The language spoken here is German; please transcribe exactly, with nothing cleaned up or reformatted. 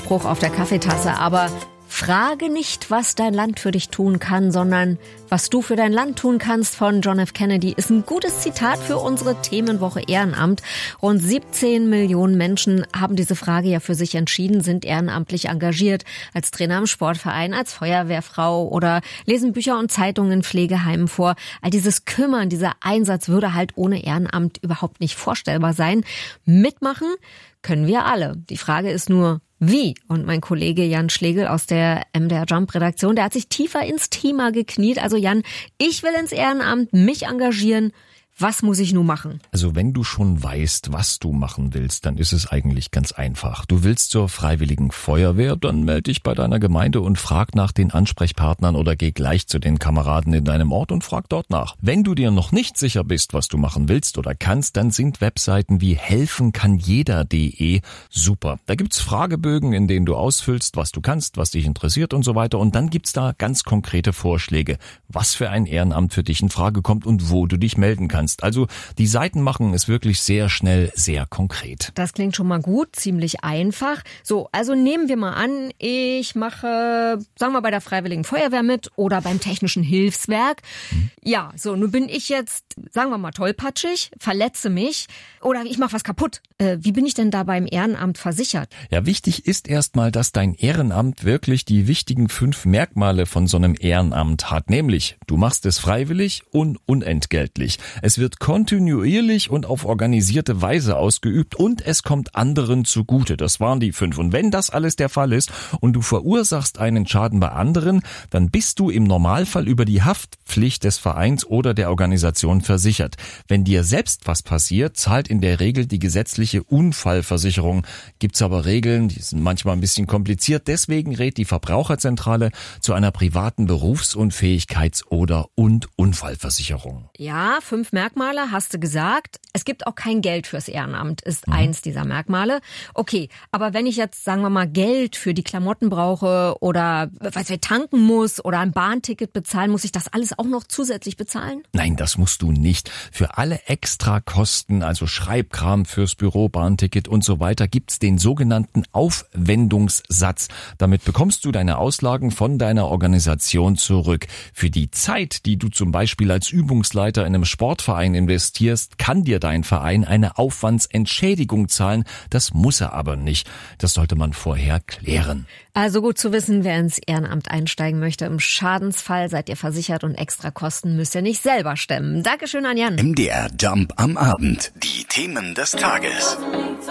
Spruch auf der Kaffeetasse, aber frage nicht, was dein Land für dich tun kann, sondern was du für dein Land tun kannst von John F. Kennedy ist ein gutes Zitat für unsere Themenwoche Ehrenamt. Rund siebzehn Millionen Menschen haben diese Frage ja für sich entschieden, sind ehrenamtlich engagiert, als Trainer im Sportverein, als Feuerwehrfrau oder lesen Bücher und Zeitungen in Pflegeheimen vor. All dieses Kümmern, dieser Einsatz würde halt ohne Ehrenamt überhaupt nicht vorstellbar sein. Mitmachen können wir alle. Die Frage ist nur, wie? Und mein Kollege Jan Schlegel aus der M D R Jump Redaktion, der hat sich tiefer ins Thema gekniet. Also Jan, ich will ins Ehrenamt, mich engagieren. Was muss ich nun machen? Also wenn du schon weißt, was du machen willst, dann ist es eigentlich ganz einfach. Du willst zur Freiwilligen Feuerwehr, dann melde dich bei deiner Gemeinde und frag nach den Ansprechpartnern oder geh gleich zu den Kameraden in deinem Ort und frag dort nach. Wenn du dir noch nicht sicher bist, was du machen willst oder kannst, dann sind Webseiten wie helfen kann jeder punkt de super. Da gibt's Fragebögen, in denen du ausfüllst, was du kannst, was dich interessiert und so weiter. Und dann gibt's da ganz konkrete Vorschläge, was für ein Ehrenamt für dich in Frage kommt und wo du dich melden kannst. Also die Seiten machen es wirklich sehr schnell, sehr konkret. Das klingt schon mal gut, ziemlich einfach. So, also nehmen wir mal an, ich mache, sagen wir bei der Freiwilligen Feuerwehr mit oder beim Technischen Hilfswerk. Hm. Ja, so, nun bin ich jetzt, sagen wir mal, tollpatschig, verletze mich oder ich mache was kaputt. Äh, wie bin ich denn da beim Ehrenamt versichert? Ja, wichtig ist erstmal, dass dein Ehrenamt wirklich die wichtigen fünf Merkmale von so einem Ehrenamt hat. Nämlich, du machst es freiwillig und unentgeltlich. Es wird kontinuierlich und auf organisierte Weise ausgeübt und es kommt anderen zugute. Das waren die fünf. Und wenn das alles der Fall ist und du verursachst einen Schaden bei anderen, dann bist du im Normalfall über die Haftpflicht des Vereins oder der Organisation versichert. Wenn dir selbst was passiert, zahlt in der Regel die gesetzliche Unfallversicherung. Gibt's aber Regeln, die sind manchmal ein bisschen kompliziert. Deswegen rät die Verbraucherzentrale zu einer privaten Berufsunfähigkeits- oder und Unfallversicherung. Ja, fünf Merkmale hast du gesagt. Es gibt auch kein Geld fürs Ehrenamt, ist mhm. eins dieser Merkmale. Okay, aber wenn ich jetzt, sagen wir mal, Geld für die Klamotten brauche oder was wir tanken muss oder ein Bahnticket bezahlen, muss ich das alles auch noch zusätzlich bezahlen? Nein, das musst du nicht. Für alle Extrakosten, also Schreibkram fürs Büro, Bahnticket und so weiter, gibt's den sogenannten Aufwendungssatz. Damit bekommst du deine Auslagen von deiner Organisation zurück. Für die Zeit, die du zum Beispiel als Übungsleiter in einem Sportverein investierst, kann dir dein Verein eine Aufwandsentschädigung zahlen. Das muss er aber nicht. Das sollte man vorher klären. Also gut zu wissen, wer ins Ehrenamt einsteigen möchte. Im Schadensfall seid ihr versichert und Extrakosten müsst ihr nicht selber stemmen. Dankeschön an Jan. M D R Jump am Abend. Die Themen des Tages.